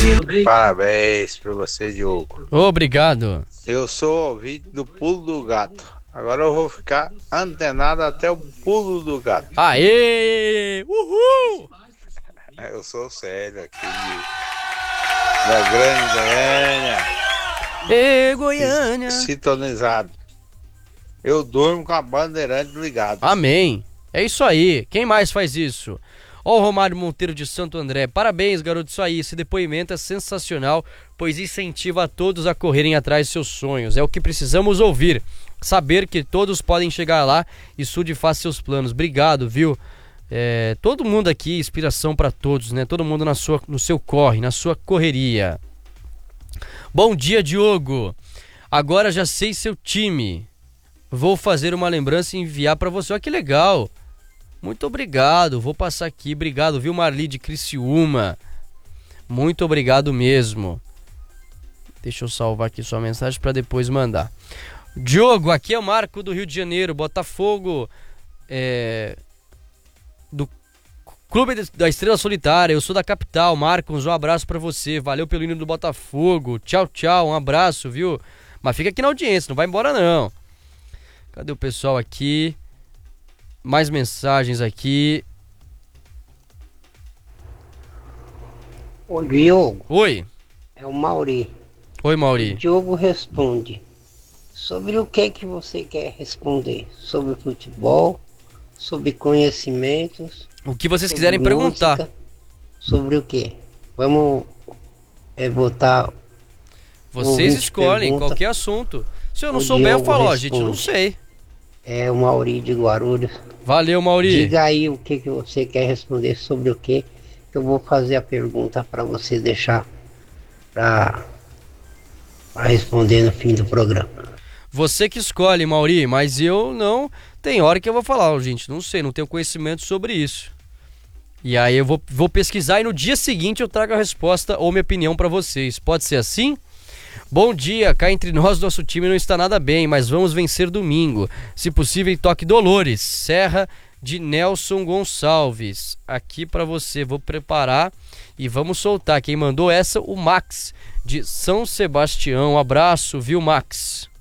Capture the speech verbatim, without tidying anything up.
Parabéns pra você, Diogo. Obrigado. Eu sou ouvinte do Pulo do Gato. Agora eu vou ficar antenado até o Pulo do Gato. Aê! Uhul! Eu sou o Célio aqui de, da Grande Goiânia. Ê, Goiânia! Sintonizado. Eu durmo com a bandeirante ligada. Amém. É isso aí. Quem mais faz isso? Ó o Romário Monteiro de Santo André. Parabéns, garoto. Isso aí. Esse depoimento é sensacional, pois incentiva a todos a correrem atrás de seus sonhos. É o que precisamos ouvir. Saber que todos podem chegar lá e Sud faz seus planos. Obrigado, viu? É, todo mundo aqui, inspiração para todos, né? Todo mundo na sua, no seu corre, na sua correria. Bom dia, Diogo. Agora já sei seu time. Vou fazer uma lembrança e enviar para você. Olha que legal. Muito obrigado. Vou passar aqui. Obrigado, viu, Marli de Criciúma. Muito obrigado mesmo. Deixa eu salvar aqui sua mensagem para depois mandar. Diogo, aqui é o Marco do Rio de Janeiro, Botafogo, é, do Clube da Estrela Solitária. Eu sou da capital. Marcos, um abraço pra você. Valeu pelo hino do Botafogo. Tchau, tchau, um abraço, viu? Mas fica aqui na audiência, não vai embora não. Cadê o pessoal aqui? Mais mensagens aqui. Ô Diogo. Oi. É o Mauri. Oi, Mauri. O Diogo responde. Sobre o que que você quer responder? Sobre futebol, sobre conhecimentos. O que vocês quiserem perguntar. Música, sobre o que? Vamos é, votar. Vocês escolhem pergunta, qualquer assunto. Se eu não souber, eu falo, ó, gente, não sei. É o Mauri de Guarulhos. Valeu, Mauri. Diga aí o que que você quer responder sobre o que. Eu vou fazer a pergunta para você deixar para responder no fim do programa. Você que escolhe, Mauri, mas eu não. Tem hora que eu vou falar, ó, gente, não sei, não tenho conhecimento sobre isso. E aí eu vou, vou pesquisar e no dia seguinte eu trago a resposta ou minha opinião para vocês. Pode ser assim? Bom dia, cá entre nós nosso time não está nada bem, mas vamos vencer domingo. Se possível, toque Dolores. Serra de Nelson Gonçalves. Aqui para você, vou preparar e vamos soltar. Quem mandou essa? O Max de São Sebastião. Um abraço, viu, Max?